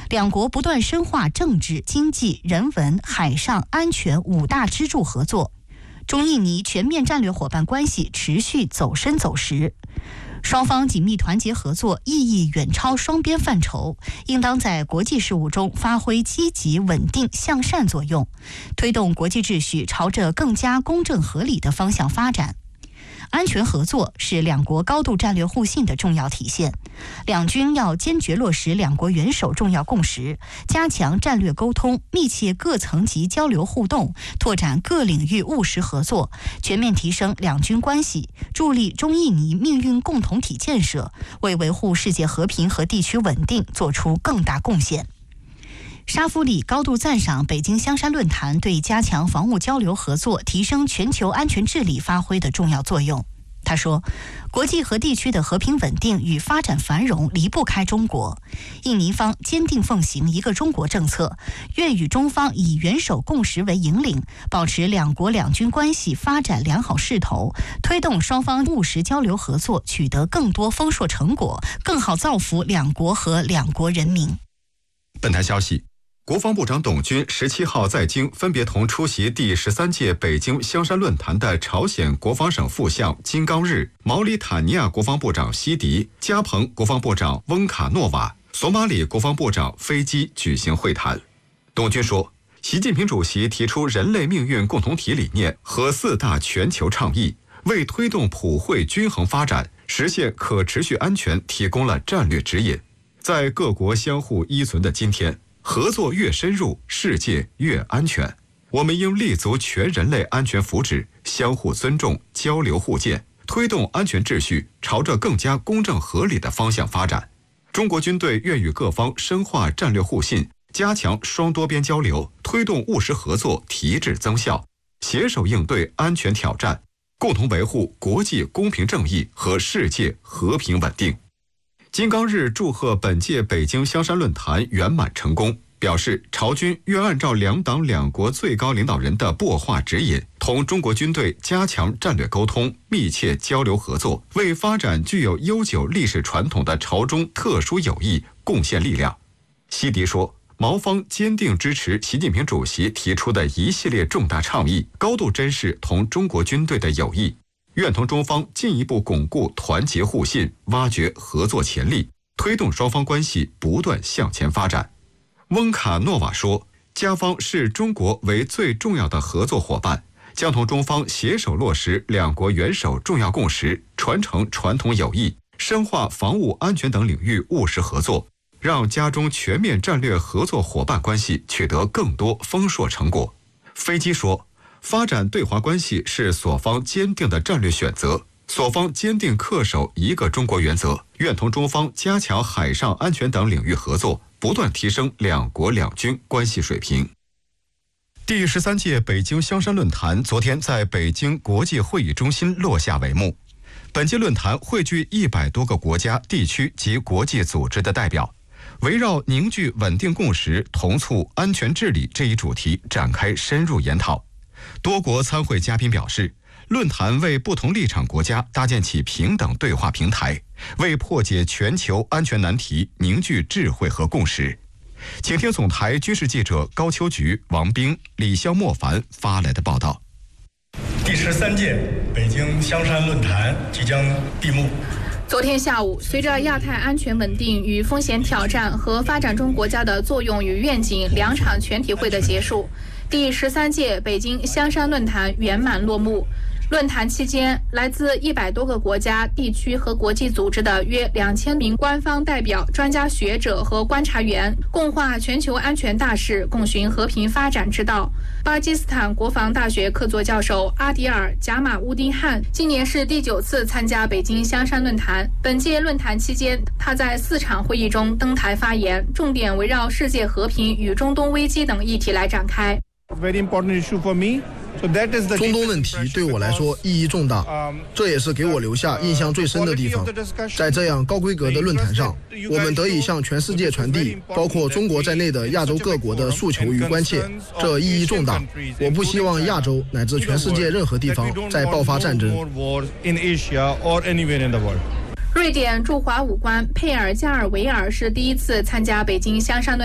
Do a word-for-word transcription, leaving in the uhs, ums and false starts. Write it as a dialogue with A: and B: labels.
A: 两国不断深化政治、经济、人文、海上安全五大支柱合作，中印尼全面战略伙伴关系持续走深走实。双方紧密团结合作意义远超双边范畴，应当在国际事务中发挥积极、稳定、向善作用，推动国际秩序朝着更加公正合理的方向发展。安全合作是两国高度战略互信的重要体现，两军要坚决落实两国元首重要共识，加强战略沟通，密切各层级交流互动，拓展各领域务实合作，全面提升两军关系，助力中印尼命运共同体建设，为维护世界和平和地区稳定做出更大贡献。沙夫里高度赞赏北京香山论坛对加强防务交流合作、提升全球安全治理发挥的重要作用。他说，国际和地区的和平稳定与发展繁荣离不开中国，印尼方坚定奉行一个中国政策，愿与中方以元首共识为引领，保持两国两军关系发展良好势头，推动双方务实交流合作取得更多丰硕成果，更好造福两国和两国人民。
B: 本台消息，国防部长董军十七号在京分别同出席第十三届北京香山论坛的朝鲜国防省副相金刚日、毛里塔尼亚国防部长西迪、加蓬国防部长温卡诺瓦、索马里国防部长飞机举行会谈。董军说，习近平主席提出人类命运共同体理念和四大全球倡议，为推动普惠均衡发展、实现可持续安全提供了战略指引。在各国相互依存的今天，合作越深入，世界越安全。我们应立足全人类安全福祉，相互尊重，交流互鉴，推动安全秩序朝着更加公正合理的方向发展。中国军队愿与各方深化战略互信，加强双多边交流，推动务实合作提质增效，携手应对安全挑战，共同维护国际公平正义和世界和平稳定。金刚日祝贺本届北京香山论坛圆满成功，表示朝军愿按照两党两国最高领导人的擘画指引，同中国军队加强战略沟通，密切交流合作，为发展具有悠久历史传统的朝中特殊友谊贡献力量。西迪说，毛方坚定支持习近平主席提出的一系列重大倡议，高度珍视同中国军队的友谊，愿同中方进一步巩固团结互信，挖掘合作潜力，推动双方关系不断向前发展。温卡诺瓦说，加方视中国为最重要的合作伙伴，将同中方携手落实两国元首重要共识，传承传统友谊，深化防务安全等领域务实合作，让加中全面战略合作伙伴关系取得更多丰硕成果。飞机说，发展对华关系是所方坚定的战略选择，所方坚定恪守一个中国原则，愿同中方加强海上安全等领域合作，不断提升两国两军关系水平。第十三届北京香山论坛昨天在北京国际会议中心落下帷幕。本届论坛汇聚一百多个国家、地区及国际组织的代表，围绕凝聚稳定共识、同促安全治理这一主题展开深入研讨。多国参会嘉宾表示，论坛为不同立场国家搭建起平等对话平台，为破解全球安全难题凝聚智慧和共识。请听总台军事记者高秋菊、王冰、李肖莫凡发来的报道。
C: 第十三届北京香山论坛即将闭幕。
D: 昨天下午，随着亚太安全稳定与风险挑战和发展中国家的作用与愿景两场全体会的结束，第十三届北京香山论坛圆满落幕。论坛期间，来自一百多个国家、地区和国际组织的约两千名官方代表、专家学者和观察员，共话全球安全大事，共寻和平发展之道。巴基斯坦国防大学客座教授阿迪尔·贾马乌丁汉今年是第九次参加北京香山论坛。本届论坛期间，他在四场会议中登台发言，重点围绕世界和平与中东危机等议题来展开。
E: 中东问题对我来说意义重大，这也是给我留下印象最深的地方。在这样高规格的论坛上，我们得以向全世界传递包括中国在内的亚洲各国的诉求与关切，这意义重大。我不希望亚洲乃至全世界任何地方再爆发战争。
D: 瑞典驻华武官佩尔加尔维尔是第一次参加北京香山论坛。